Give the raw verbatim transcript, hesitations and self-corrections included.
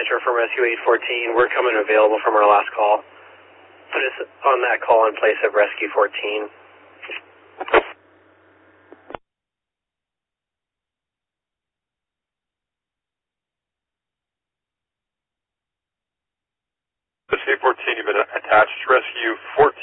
Metro from Rescue eight fourteen. We're coming available from our last call. Put us on that call in place of Rescue fourteen. Rescue fourteen, you've been attached to Rescue fourteen.